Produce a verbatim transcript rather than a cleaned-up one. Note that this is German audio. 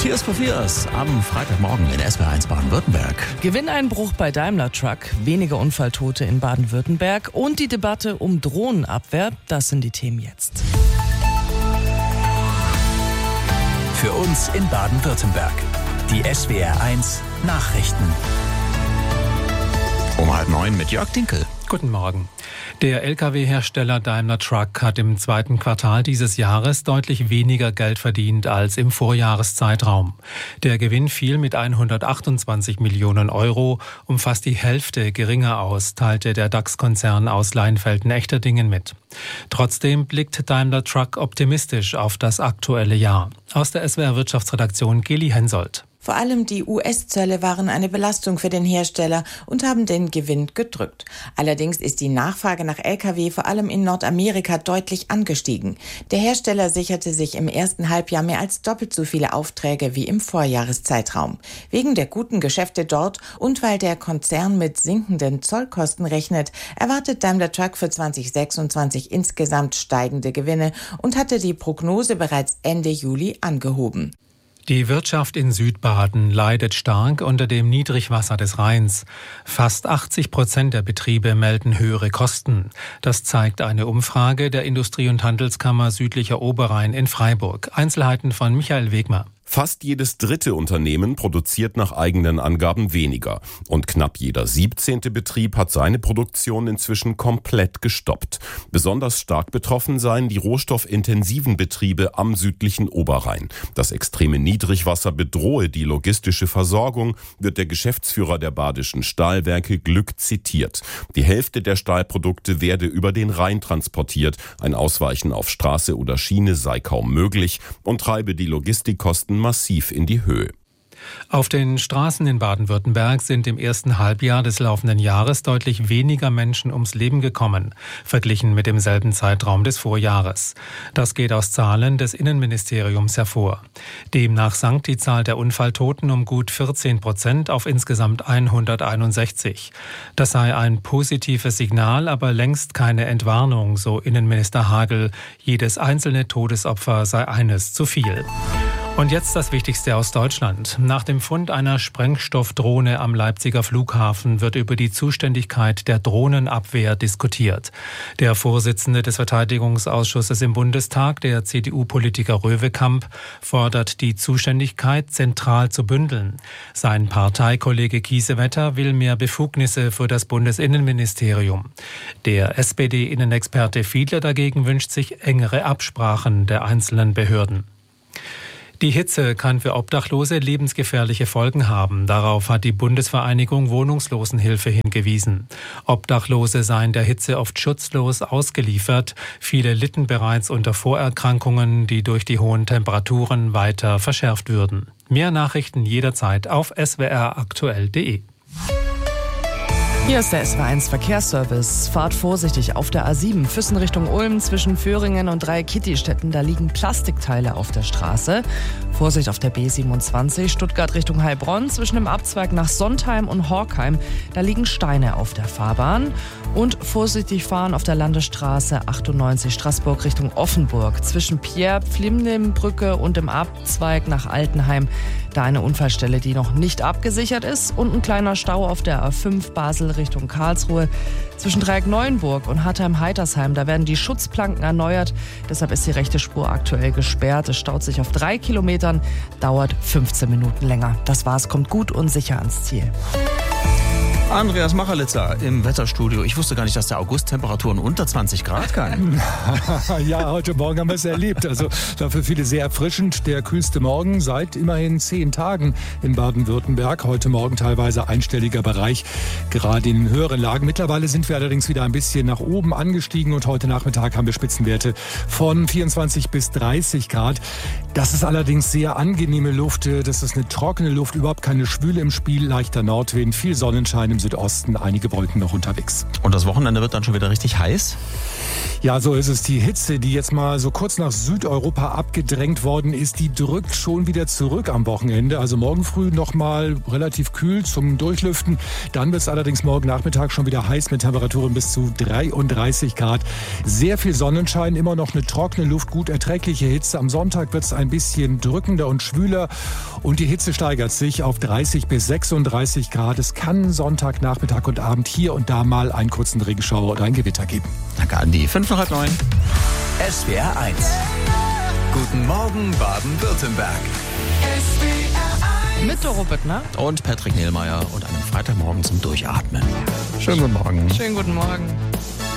Tears for Fears am Freitagmorgen in S W R eins Baden-Württemberg. Gewinneinbruch bei Daimler Truck, weniger Unfalltote in Baden-Württemberg und die Debatte um Drohnenabwehr, das sind die Themen jetzt. Für uns in Baden-Württemberg. Die S W R eins Nachrichten. Um halb neun mit Jörg Dinkel. Guten Morgen. Der L K W-Hersteller Daimler Truck hat im zweiten Quartal dieses Jahres deutlich weniger Geld verdient als im Vorjahreszeitraum. Der Gewinn fiel mit hundertachtundzwanzig Millionen Euro um fast die Hälfte geringer aus, teilte der DAX-Konzern aus Leinfelden-Echterdingen mit. Trotzdem blickt Daimler Truck optimistisch auf das aktuelle Jahr. Aus der S W R-Wirtschaftsredaktion Geli Hensoldt. Vor allem die U S-Zölle waren eine Belastung für den Hersteller und haben den Gewinn gedrückt. Allerdings ist die Nachfrage nach L K W vor allem in Nordamerika deutlich angestiegen. Der Hersteller sicherte sich im ersten Halbjahr mehr als doppelt so viele Aufträge wie im Vorjahreszeitraum. Wegen der guten Geschäfte dort und weil der Konzern mit sinkenden Zollkosten rechnet, erwartet Daimler Truck für zwanzig sechsundzwanzig insgesamt steigende Gewinne und hatte die Prognose bereits Ende Juli angehoben. Die Wirtschaft in Südbaden leidet stark unter dem Niedrigwasser des Rheins. Fast achtzig Prozent der Betriebe melden höhere Kosten. Das zeigt eine Umfrage der Industrie- und Handelskammer Südlicher Oberrhein in Freiburg. Einzelheiten von Michael Wegmer. Fast jedes dritte Unternehmen produziert nach eigenen Angaben weniger. Und knapp jeder siebzehnte Betrieb hat seine Produktion inzwischen komplett gestoppt. Besonders stark betroffen seien die rohstoffintensiven Betriebe am südlichen Oberrhein. Das extreme Niedrigwasser bedrohe die logistische Versorgung, wird der Geschäftsführer der Badischen Stahlwerke Glück zitiert. Die Hälfte der Stahlprodukte werde über den Rhein transportiert. Ein Ausweichen auf Straße oder Schiene sei kaum möglich und treibe die Logistikkosten massiv in die Höhe. Auf den Straßen in Baden-Württemberg sind im ersten Halbjahr des laufenden Jahres deutlich weniger Menschen ums Leben gekommen, verglichen mit demselben Zeitraum des Vorjahres. Das geht aus Zahlen des Innenministeriums hervor. Demnach sank die Zahl der Unfalltoten um gut vierzehn Prozent auf insgesamt hunderteinundsechzig. Das sei ein positives Signal, aber längst keine Entwarnung, so Innenminister Hagel. Jedes einzelne Todesopfer sei eines zu viel. Und jetzt das Wichtigste aus Deutschland. Nach dem Fund einer Sprengstoffdrohne am Leipziger Flughafen wird über die Zuständigkeit der Drohnenabwehr diskutiert. Der Vorsitzende des Verteidigungsausschusses im Bundestag, der C D U-Politiker Röwekamp, fordert die Zuständigkeit zentral zu bündeln. Sein Parteikollege Kiesewetter will mehr Befugnisse für das Bundesinnenministerium. Der S P D-Innenexperte Fiedler dagegen wünscht sich engere Absprachen der einzelnen Behörden. Die Hitze kann für Obdachlose lebensgefährliche Folgen haben. Darauf hat die Bundesvereinigung Wohnungslosenhilfe hingewiesen. Obdachlose seien der Hitze oft schutzlos ausgeliefert. Viele litten bereits unter Vorerkrankungen, die durch die hohen Temperaturen weiter verschärft würden. Mehr Nachrichten jederzeit auf s w r aktuell punkt de. Hier ist der S W R eins Verkehrsservice. Fahrt vorsichtig auf der A sieben, Füssen Richtung Ulm zwischen Föhringen und Dreikitti-Städten. Da liegen Plastikteile auf der Straße. Vorsicht auf der B siebenundzwanzig, Stuttgart Richtung Heilbronn zwischen dem Abzweig nach Sondheim und Horkheim. Da liegen Steine auf der Fahrbahn. Und vorsichtig fahren auf der Landesstraße achtundneunzig, Straßburg Richtung Offenburg zwischen Pierre-Pflimnim-Brücke und dem Abzweig nach Altenheim. Da eine Unfallstelle, die noch nicht abgesichert ist, und ein kleiner Stau auf der A fünf Basel Richtung Karlsruhe. Zwischen Dreieck-Neuenburg und Hattheim-Heitersheim, da werden die Schutzplanken erneuert. Deshalb ist die rechte Spur aktuell gesperrt. Es staut sich auf drei Kilometern, dauert fünfzehn Minuten länger. Das war's, kommt gut und sicher ans Ziel. Andreas Macherlitzer im Wetterstudio. Ich wusste gar nicht, dass der August Temperaturen unter zwanzig Grad kann. Ja, heute Morgen haben wir es erlebt. Also war für viele sehr erfrischend. Der kühlste Morgen seit immerhin zehn Tagen in Baden-Württemberg. Heute Morgen teilweise einstelliger Bereich, gerade in den höheren Lagen. Mittlerweile sind wir allerdings wieder ein bisschen nach oben angestiegen und heute Nachmittag haben wir Spitzenwerte von vierundzwanzig bis dreißig Grad. Das ist allerdings sehr angenehme Luft. Das ist eine trockene Luft, überhaupt keine Schwüle im Spiel, leichter Nordwind, viel Sonnenschein im Südosten einige Wolken noch unterwegs. Und das Wochenende wird dann schon wieder richtig heiß? Ja, so ist es. Die Hitze, die jetzt mal so kurz nach Südeuropa abgedrängt worden ist, die drückt schon wieder zurück am Wochenende. Also morgen früh noch mal relativ kühl zum Durchlüften. Dann wird es allerdings morgen Nachmittag schon wieder heiß mit Temperaturen bis zu dreiunddreißig Grad. Sehr viel Sonnenschein, immer noch eine trockene Luft, gut erträgliche Hitze. Am Sonntag wird es ein bisschen drückender und schwüler und die Hitze steigert sich auf dreißig bis sechsunddreißig Grad. Es kann Sonntag, Nachmittag und Abend hier und da mal einen kurzen Regenschauer oder ein Gewitter geben. Danke, Andi. Fünf nach halb neun. S W R eins. Guten Morgen, Baden-Württemberg. Mit Doro Büttner. Und Patrick Nehlmeier und einem Freitagmorgen zum Durchatmen. Schönen guten Morgen. Schönen guten Morgen.